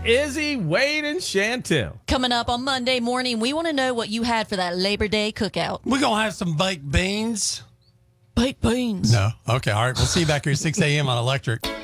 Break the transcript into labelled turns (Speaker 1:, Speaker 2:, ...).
Speaker 1: Izzy, Wade, and Chantel.
Speaker 2: Coming up on Monday morning, we want to know what you had for that Labor Day cookout.
Speaker 3: We're going to have some baked beans.
Speaker 2: Baked beans.
Speaker 3: No. Okay. All right. We'll see you back here at 6 a.m. on Electric.